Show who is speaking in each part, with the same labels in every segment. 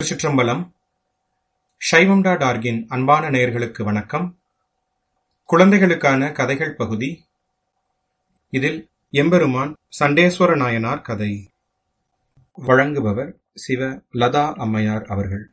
Speaker 1: திருச்சிற்றம்பலம். சைவம்.org-இன் அன்பான நேயர்களுக்கு வணக்கம். குழந்தைகளுக்கான கதைகள் பகுதி. இதில் எம்பெருமான் சண்டேஸ்வர நாயனார் கதை. வழங்குபவர் சிவ லதா அம்மையார் அவர்கள்.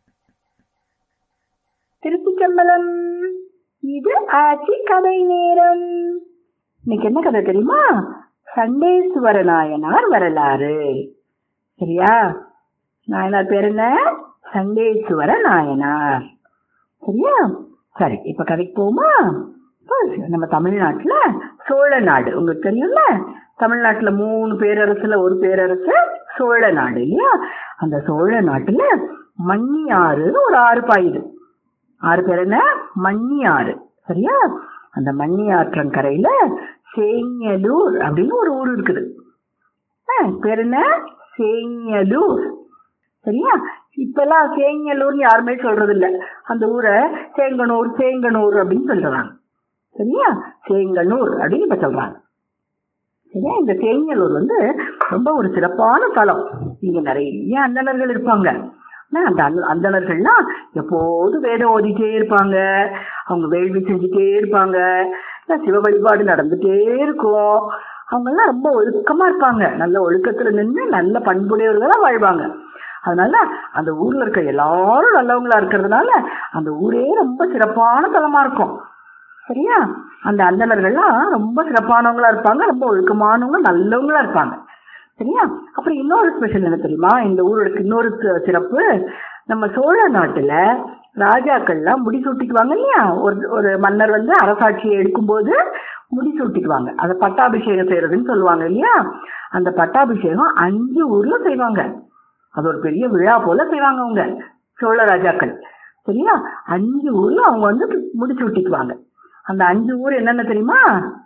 Speaker 2: திருச்சிற்றம்பலம். இது ஆட்சி கதை நேரம். இன்னைக்கு என்ன கதை தெரியுமா? சண்டேஸ்வர நாயனார் வரலாறு. சரியா? நாயனார் பேர் என்ன? சண்டேஸ்வர நாயனார். சரியா? சரி, இப்ப கதைக்கு போகுமா? நம்ம தமிழ்நாட்டுல சோழ நாடு உங்களுக்கு தெரியும்ல. தமிழ்நாட்டுல 3 பேரரசுல ஒரு பேரரசு சோழ நாடு இல்லையா? அந்த சோழ நாட்டுல மண்ணியாறுன்னு ஒரு ஆறு பாயுது. ஆறு பேர் என்ன? மண்ணியாறு. சரியா? அந்த மண்ணியாற்றங்கரையில சேங்கலூர் அப்படின்னு ஒரு ஊர் இருக்குது. பேர் என்ன? சேங்கலூர். சரியா? இப்பெல்லாம் சேங்கலூர்னு யாருமே சொல்றது இல்ல. அந்த ஊரை சேங்கனூர் சேங்கனூர் அப்படின்னு சொல்றாங்க. சரியா? சேங்கனூர் அப்படின்னு இப்ப சொல்றாங்க. சரியா? இந்த சேங்கலூர் ரொம்ப ஒரு சிறப்பான தலம். இங்க நிறைய அந்தணர்கள் இருப்பாங்க. அந்த அந்தணர்கள்லாம் எப்போது வேதம் ஓதிட்டே இருப்பாங்க, அவங்க வேள்வி செஞ்சுட்டே இருப்பாங்க, சிவ வழிபாடு நடந்துட்டே இருக்கும். அவங்க எல்லாம் ரொம்ப ஒழுக்கமா இருப்பாங்க. நல்ல ஒழுக்கத்துல நின்று நல்ல பண்புடையவர்களா வாழ்வாங்க. அதனால அந்த ஊர்ல இருக்க எல்லாரும் நல்லவங்களா இருக்கிறதுனால அந்த ஊரே ரொம்ப சிறப்பான தலமா இருக்கும். சரியா? அந்த அந்தணர்கள்லாம் ரொம்ப சிறப்பானவங்களா இருப்பாங்க, ரொம்ப ஒழுக்கமானவங்க, நல்லவங்களா இருப்பாங்க. சரியா? அப்புறம் இன்னொரு ஸ்பெஷல் என்ன தெரியுமா? இந்த ஊரோட இன்னொரு சிறப்பு, நம்ம சோழ நாட்டுல ராஜாக்கள்லாம் முடி சூட்டிக்குவாங்க இல்லையா? ஒரு மன்னர் அரசாட்சியை எடுக்கும்போது முடி சூட்டிக்குவாங்க. அதை பட்டாபிஷேகம் செய்யறதுன்னு சொல்லுவாங்க இல்லையா? அந்த பட்டாபிஷேகம் 5 ஊர்ல செய்வாங்க. அது ஒரு பெரிய விழா போல செய்வாங்க அவங்க சோழ ராஜாக்கள். சரியா? 5 ஊர்ல அவங்க முடி சூட்டிக்குவாங்க. அந்த 5 ஊர் என்னென்ன தெரியுமா?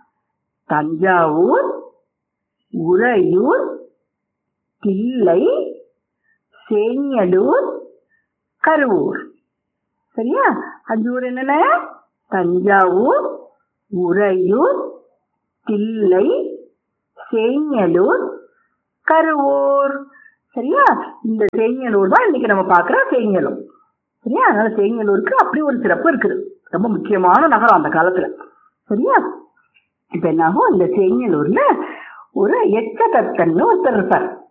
Speaker 2: தஞ்சாவூர், உறையூர், தில்லை, சேங்கலூர், கருவூர். சரியா? 5 ஊர் என்னென்ன? தஞ்சாவூர், உறையூர், தில்லை, சேங்கலூர், கருவூர். சரியா? இந்த சேங்கலூர் தான் இன்னைக்கு நம்ம பாக்குற சேங்கலூர். சரியா? அதனால சேங்கலூருக்கு அப்படி ஒரு சிறப்பு இருக்குது. ரொம்ப முக்கியமான நகரம் அந்த காலத்துல. சரியா? இப்ப என்னாகும், இந்த சேங்கலூர்ல ஒரு எச்சதத்தன்னு ஒருத்தர் இருப்பார்.